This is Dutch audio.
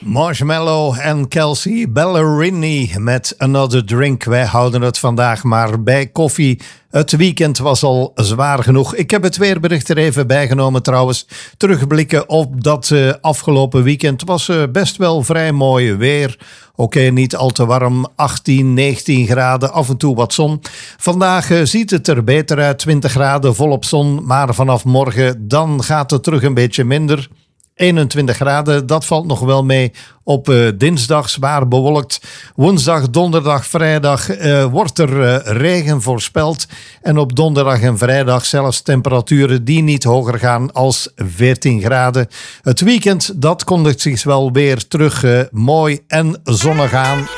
Marshmello en Kelsea Ballerini met Another Drink. Wij houden het vandaag maar bij koffie. Het weekend was al zwaar genoeg. Ik heb het weerbericht er even bijgenomen trouwens. Terugblikken op dat afgelopen weekend was best wel vrij mooi weer. Oké, niet al te warm, 18, 19 graden, af en toe wat zon. Vandaag ziet het er beter uit, 20 graden volop zon. Maar vanaf morgen dan gaat het terug een beetje minder. 21 graden, dat valt nog wel mee. Op dinsdag zwaar bewolkt. Woensdag, donderdag, vrijdag wordt er regen voorspeld. En op donderdag en vrijdag zelfs temperaturen die niet hoger gaan als 14 graden. Het weekend, dat kondigt zich wel weer terug mooi en zonnig aan.